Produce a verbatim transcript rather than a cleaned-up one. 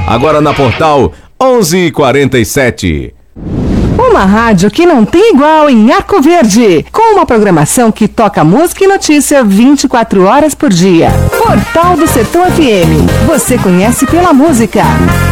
Agora na Portal onze e quarenta e sete. Uma rádio que não tem igual em Arco Verde, com uma programação que toca música e notícia vinte e quatro horas por dia. Portal do Sertão F M. Você conhece pela música.